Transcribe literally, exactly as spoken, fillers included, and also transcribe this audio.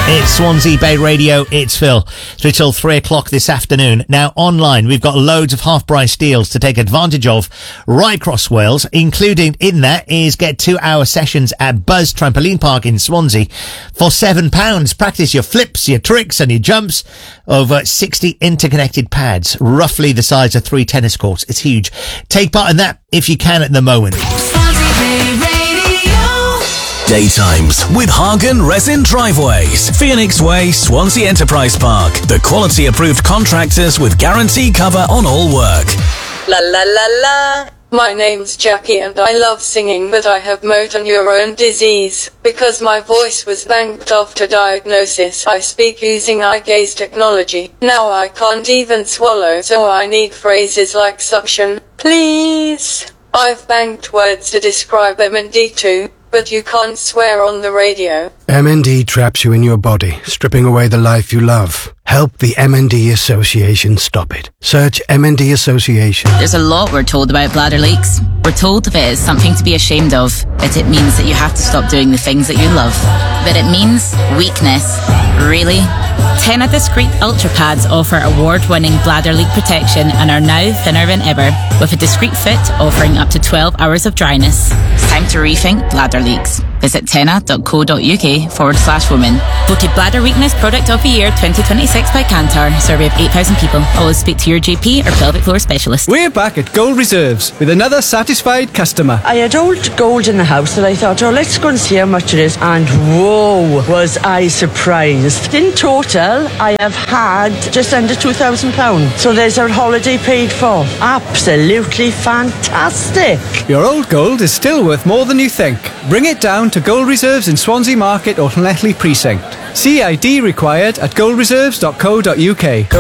It's Swansea Bay Radio, it's Phil. Through till three o'clock this afternoon. Now, online, we've got loads of half-price deals to take advantage of right across Wales, including in that is get two-hour sessions at Buzz Trampoline Park in Swansea for seven pounds. Practice your flips, your tricks and your jumps over sixty interconnected pads, roughly the size of three tennis courts. It's huge. Take part in that if you can at the moment. Daytimes with Hagen Resin Driveways, Phoenix Way, Swansea Enterprise Park. The quality approved contractors with guarantee cover on all work. La la la la. My name's Jackie and I love singing, but I have motor neurone disease. Because my voice was banked after diagnosis, I speak using eye gaze technology. Now I can't even swallow, so I need phrases like suction, please. I've banked words to describe M and D too. But you can't swear on the radio. M and D traps you in your body, stripping away the life you love. Help the M and D Association stop it. Search M and D Association. There's a lot we're told about bladder leaks. We're told if it is something to be ashamed of, that it means that you have to stop doing the things that you love. But it means weakness. Really? Tena Discreet Ultra Pads offer award-winning bladder leak protection and are now thinner than ever, with a discreet fit offering up to twelve hours of dryness. It's time to rethink bladder leaks. Visit tena.co.uk forward slash women. Voted Bladder Weakness Product of the Year twenty twenty-six by Kantar. Survey of eight thousand people. Always speak to your G P or pelvic floor specialist. We're back at Gold Reserves with another satisfied customer. I had old gold in the house and I thought, oh, let's go and see how much it is. And whoa, was I surprised. In total, I have had just under two thousand pounds. So there's our holiday paid for. Absolutely fantastic. Your old gold is still worth more than you think. Bring it down to Gold Reserves in Swansea Market or Llanelli Precinct. C I D required at gold reserves dot co dot uk.